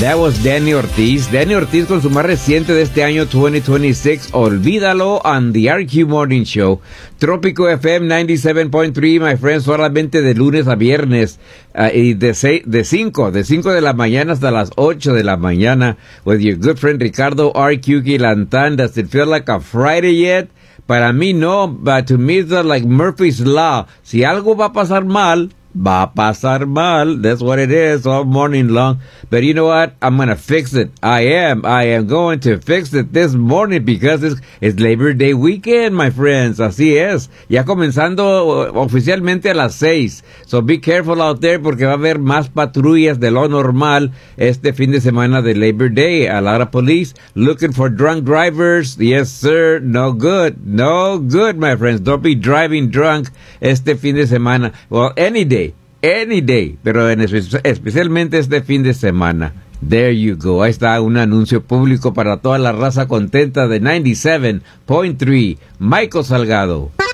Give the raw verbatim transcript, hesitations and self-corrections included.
That was Danny Ortiz. Danny Ortiz con su más reciente de este año veinte veintiséis, Olvídalo, on the R Q Morning Show. Trópico F M noventa y siete punto tres, my friends, solamente de lunes a viernes. Uh, y de seis, de cinco, de cinco de la mañana hasta las ocho de la mañana. With your good friend Ricardo R Q Quilantán. Does it feel like a Friday yet? Para mí no, but to me it's like Murphy's Law. Si algo va a pasar mal, va a pasar mal. That's what it is all morning long. But you know what? I'm going to fix it. I am. I am going to fix it this morning because it's, it's Labor Day weekend, my friends. Así es. Ya comenzando oficialmente a las seis. So be careful out there porque va a haber más patrullas de lo normal este fin de semana de Labor Day. A lot of police looking for drunk drivers. Yes, sir. No good. No good, my friends. Don't be driving drunk este fin de semana. Well, any day. Any day, pero en espe- especialmente este fin de semana. There you go. Ahí está un anuncio público para toda la raza contenta de noventa y siete punto tres. Michael Salgado.